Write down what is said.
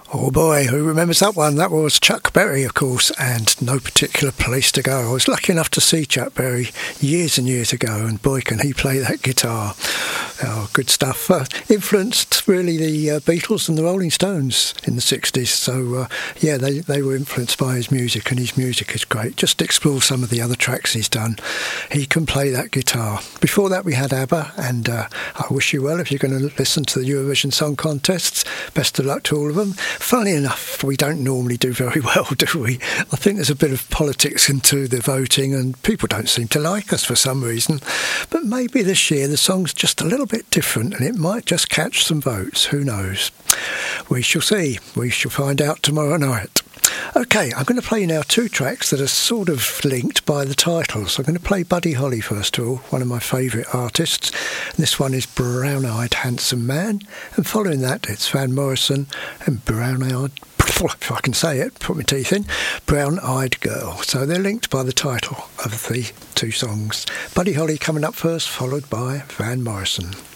Oh boy, who remembers that one? That was Chuck Berry, of course, and No Particular Place to Go. I was lucky enough to see Chuck Berry years and years ago, and boy, can he play that guitar. Oh, good stuff. Influenced really the Beatles and the Rolling Stones in the 60s. So, yeah, they were influenced by his music, and his music is great. Just explore some of the other tracks he's done. He can play that guitar. Before that, we had ABBA, and I wish you well if you're going to listen to the Eurovision Song Contests. Best of luck to all of them. Funny enough, we don't normally do very well, do we? I think there's a bit of politics into the voting, and people don't seem to like us for some reason. But maybe this year the song's just a little bit different, and it might just catch some votes. Who knows? We shall see. We shall find out tomorrow night. OK, I'm going to play now two tracks that are sort of linked by the titles. I'm going to play Buddy Holly first of all, one of my favourite artists. This one is Brown Eyed Handsome Man, and following that it's Van Morrison and Brown Eyed, if I can say it, put my teeth in, Brown Eyed Girl. So they're linked by the title of the two songs. Buddy Holly coming up first, followed by Van Morrison.